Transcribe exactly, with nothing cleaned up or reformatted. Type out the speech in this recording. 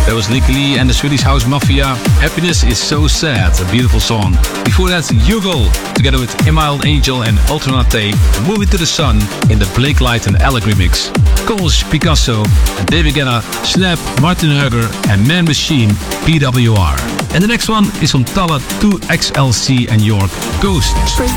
That was Licky Lee and the Swedish House Mafia. Happiness is so sad, a beautiful song. Before that, Hugo, together with Emile Angel and Alternate, Move It to the Sun in the Blake Light and Alec remix. Coles, Picasso, and David Guetta, Snap, Martin Hugger, and Man Machine, P W R. And the next one is from Tala two X L C and York, Ghosts.